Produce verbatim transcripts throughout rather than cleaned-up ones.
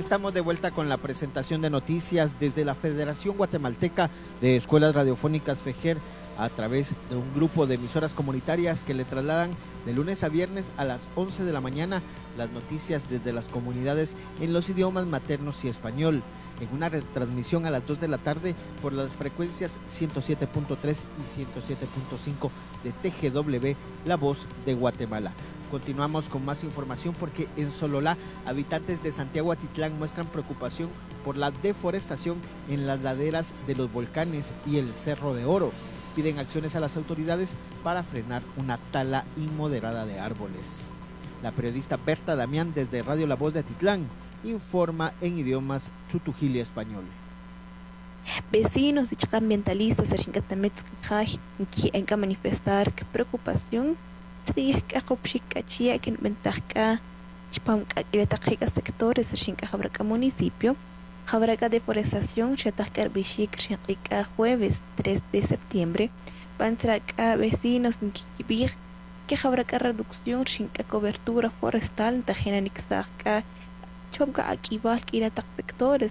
Estamos de vuelta con la presentación de noticias desde la Federación Guatemalteca de Escuelas Radiofónicas FEGER, a través de un grupo de emisoras comunitarias que le trasladan de lunes a viernes a las once de la mañana las noticias desde las comunidades en los idiomas maternos y español, en una retransmisión a las dos de la tarde por las frecuencias ciento siete punto tres y ciento siete punto cinco de T G W, La Voz de Guatemala. Continuamos con más información porque en Sololá, habitantes de Santiago Atitlán muestran preocupación por la deforestación en las laderas de los volcanes y el Cerro de Oro. Piden acciones a las autoridades para frenar una tala inmoderada de árboles. La periodista Berta Damián desde Radio La Voz de Atitlán informa en idiomas tzutujili español. Vecinos y ambientalistas han manifestar que preocupación que sectores del municipio. Habrá deforestación, jueves tres de septiembre, van a vecinos que habrá reducción de cobertura forestal, sectores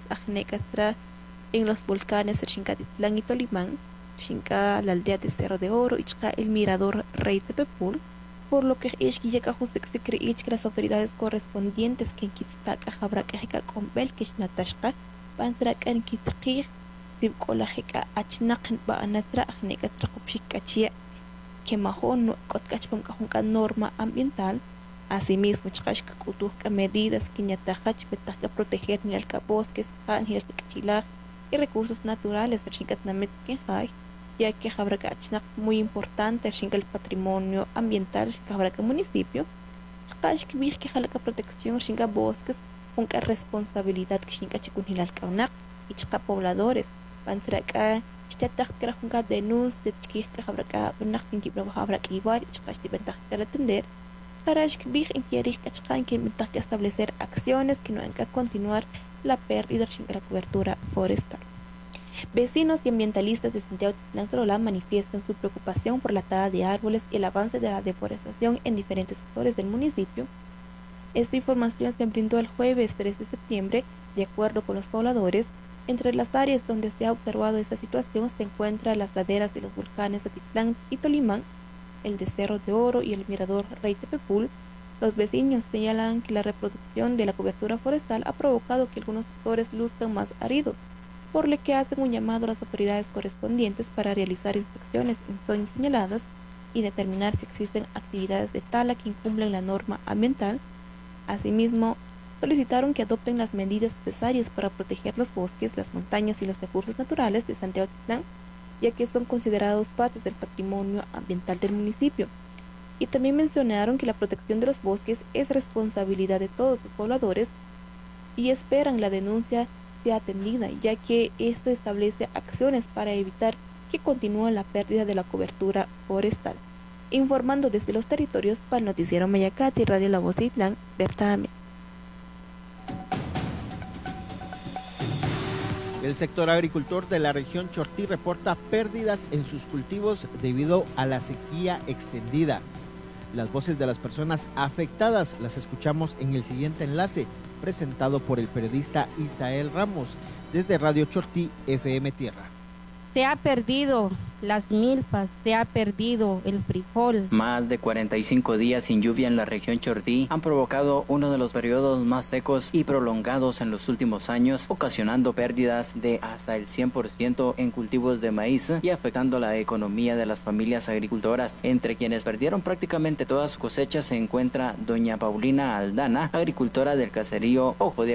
en los volcanes Atitlán y Tolimán, la aldea de Cerro de Oro y el mirador Rey de Pepul, por lo que es que se cree que las autoridades correspondientes que Kitstaka habrá que con Belkish Natashka van a que Kitqir Zibkolajeka Achnaqn Baanatra Agnekatra Kupshikachia que Mahon Kotkachpon Kahunka norma ambiental. Asimismo, Chkashka Kutuka medidas que Ñatajach Petaka proteger ni al bosques, ni al Kachilaj y recursos naturales de Chinkatnametkenhai, ya que habrá muy importante el patrimonio ambiental que municipio. Chkashk que jalaka protección Shinga bosques, una responsabilidad que Shinga Chikunhilal Kaunak y Chka pobladores. Van a ser Chtatak Krahunga denuncia que habrá que Nakpinkibrava habrá que igual y Chkash de ventaja que atender. Para que establecer acciones que no hagan que continuar la pérdida de la cobertura forestal. Vecinos y ambientalistas de Santiago Atitlán Sololá manifiestan su preocupación por la tala de árboles y el avance de la deforestación en diferentes sectores del municipio. Esta información se brindó el jueves tres de septiembre. De acuerdo con los pobladores, entre las áreas donde se ha observado esta situación se encuentran las laderas de los volcanes Atitlán y Tolimán, el de Cerro de Oro y el mirador Rey de Pepul. Los vecinos señalan que la reproducción de la cobertura forestal ha provocado que algunos sectores luzcan más áridos, por lo que hacen un llamado a las autoridades correspondientes para realizar inspecciones en zonas señaladas y determinar si existen actividades de tala que incumplen la norma ambiental. Asimismo, solicitaron que adopten las medidas necesarias para proteger los bosques, las montañas y los recursos naturales de Santiago Atitlán, ya que son considerados partes del patrimonio ambiental del municipio. Y también mencionaron que la protección de los bosques es responsabilidad de todos los pobladores y esperan la denuncia sea atendida, ya que esto establece acciones para evitar que continúe la pérdida de la cobertura forestal. Informando desde los territorios para el Noticiero Mayacate y Radio La Voz de Atitlán, Berta Damián. El sector agricultor de la región Chortí reporta pérdidas en sus cultivos debido a la sequía extendida. Las voces de las personas afectadas las escuchamos en el siguiente enlace, presentado por el periodista Isael Ramos, desde Radio Chortí F M Tierra. Se ha perdido las milpas, se ha perdido el frijol. Más de cuarenta y cinco días sin lluvia en la región Chortí han provocado uno de los periodos más secos y prolongados en los últimos años, ocasionando pérdidas de hasta el cien por ciento en cultivos de maíz y afectando la economía de las familias agricultoras. Entre quienes perdieron prácticamente todas sus cosechas se encuentra doña Paulina Aldana, agricultora del caserío Ojo de